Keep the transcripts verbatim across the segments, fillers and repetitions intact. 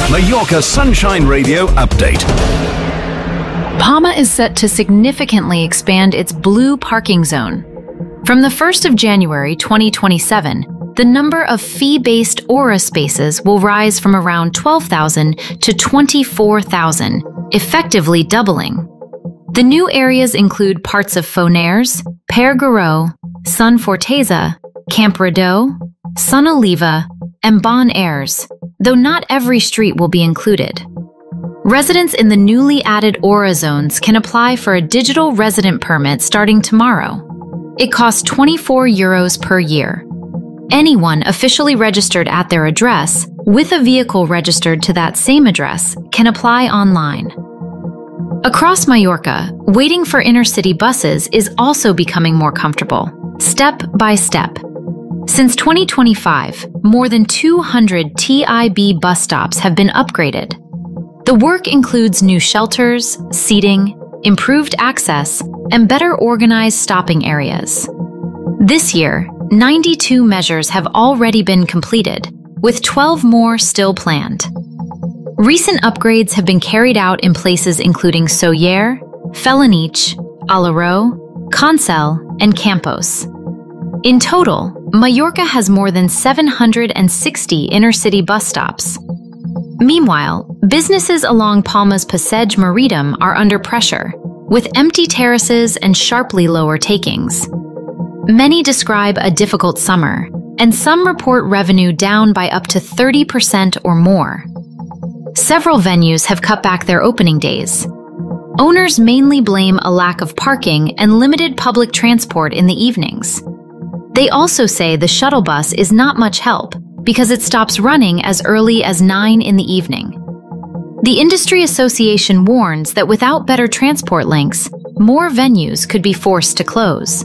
Mallorca Sunshine Radio update. Palma is set to significantly expand its blue parking zone. From the first of January twenty twenty-seven, the number of fee-based Aura spaces will rise from around twelve thousand to twenty-four thousand, effectively doubling. The new areas include parts of Fonaires, Pere Garot, Sun Forteza, Camp Rideau, Sun Oliva, and Bon Airs, though not every street will be included. Residents in the newly added Aura zones can apply for a digital resident permit starting tomorrow. It costs twenty-four euros per year. Anyone officially registered at their address, with a vehicle registered to that same address, can apply online. Across Mallorca, waiting for inner-city buses is also becoming more comfortable, step by step. Since twenty twenty-five, more than two hundred T I B bus stops have been upgraded. The work includes new shelters, seating, improved access, and better organized stopping areas. This year, ninety-two measures have already been completed, with twelve more still planned. Recent upgrades have been carried out in places including Sóller, Felanich, Alaró, Consell, and Campos. In total, Mallorca has more than seven hundred sixty inner-city bus stops. Meanwhile, businesses along Palma's Passeig Marítim are under pressure, with empty terraces and sharply lower takings. Many describe a difficult summer, and some report revenue down by up to thirty percent or more. Several venues have cut back their opening days. Owners mainly blame a lack of parking and limited public transport in the evenings. They also say the shuttle bus is not much help because it stops running as early as nine in the evening. The industry association warns that without better transport links, more venues could be forced to close.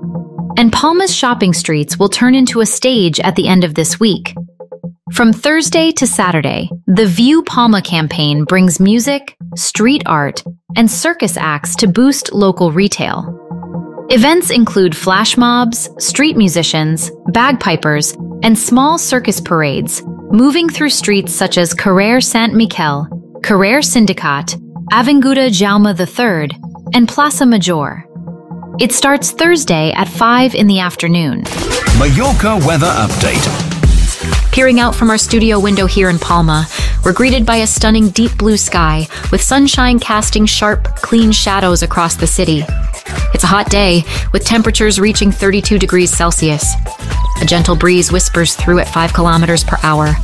And Palma's shopping streets will turn into a stage at the end of this week. From Thursday to Saturday, the View Palma campaign brings music, street art, and circus acts to boost local retail. Events include flash mobs, street musicians, bagpipers, and small circus parades, moving through streets such as Carrer Sant Miquel, Carrer Sindicat, Avinguda Jaume the third, and Plaça Major. It starts Thursday at five in the afternoon. Mallorca weather update. Peering out from our studio window here in Palma, we're greeted by a stunning deep blue sky, with sunshine casting sharp, clean shadows across the city. It's a hot day, with temperatures reaching thirty-two degrees Celsius. A gentle breeze whispers through at five kilometers per hour.